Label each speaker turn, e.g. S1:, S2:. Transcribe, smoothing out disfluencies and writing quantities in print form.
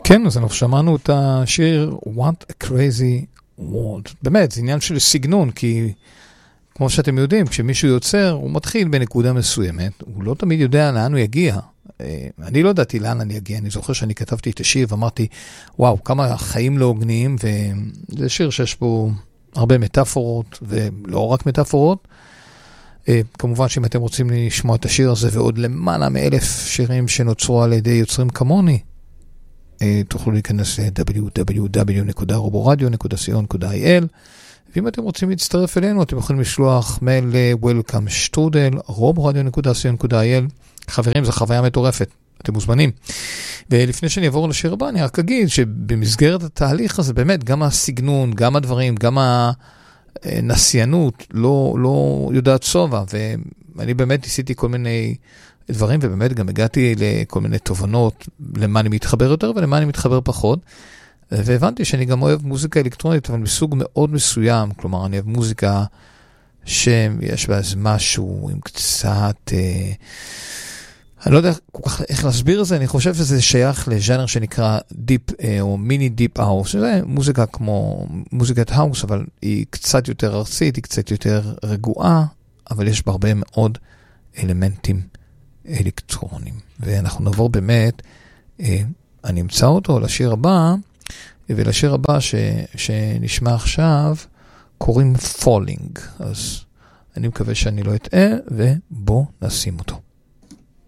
S1: כן, אז אנחנו שמענו את השיר What a Crazy World. באמת, זה עניין של סגנון, כי כמו שאתם יודעים, כשמישהו יוצר, הוא מתחיל בנקודה מסוימת, הוא לא תמיד יודע לאן הוא יגיע. אני לא ידעתי לאן אני אגיע, אני זוכר שאני כתבתי את השיר ואמרתי, וואו, כמה חיים לא הוגנים, וזה שיר שיש פה הרבה מטאפורות, ולא רק מטאפורות. כמובן שאם אתם רוצים לשמוע את השיר הזה, ועוד למעלה מ1,000 שירים שנוצרו על ידי יוצרים כמוני, תוכלו להיכנס www.roboradio.co.il, ואם אתם רוצים להצטרף אלינו, אתם יכולים לשלוח מייל ל-welcome@roboradio.co.il. חברים, זו חוויה מטורפת, אתם מוזמנים. ולפני שאני אעבור לשיר הבא, אני רק אגיד שבמסגרת התהליך הזה, באמת, גם הסגנון, גם הדברים, גם הנסיינות, לא יודעת סובה, ואני באמת ניסיתי כל מיני דברים, ובאמת גם הגעתי לכל מיני תובנות, למה אני מתחבר יותר ולמה אני מתחבר פחות, והבנתי שאני גם אוהב מוזיקה אלקטרונית, אבל מסוג מאוד מסוים, כלומר, אני אוהב מוזיקה שיש בה איזה משהו עם קצת, אני לא יודע כל כך איך להסביר את זה, אני חושב שזה שייך לז'אנר שנקרא דיפ או מיני דיפ האוס, שזה מוזיקה כמו מוזיקת האוס, אבל היא קצת יותר ארצית, היא קצת יותר רגועה, אבל יש בה הרבה מאוד אלמנטים אלקטרונים. ואנחנו נעבור באמת, אני אמצא אותו לשיר הבא, ולשיר הבא שנשמע עכשיו, קוראים Falling. אז אני מקווה שאני לא אטעה, ובוא נשים אותו.